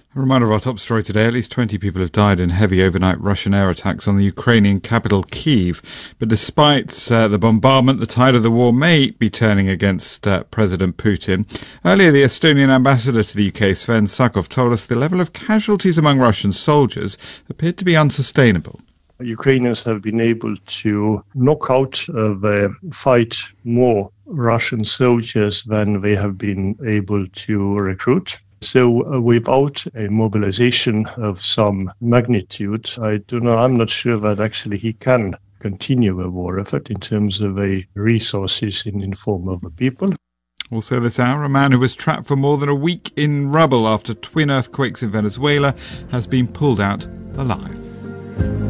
A reminder of our top story today. At least 20 people have died in heavy overnight Russian air attacks on the Ukrainian capital, Kyiv. But despite the bombardment, the tide of the war may be turning against President Putin. Earlier, the Estonian ambassador to the UK, Sven Sakov, told us the level of casualties among Russian soldiers appeared to be unsustainable. Ukrainians have been able to knock out fight more Russian soldiers than they have been able to recruit. So without a mobilization of some magnitude, I'm not sure that actually he can continue a war effort in terms of resources in form of the people. Also this hour, a man who was trapped for more than a week in rubble after twin earthquakes in Venezuela has been pulled out alive.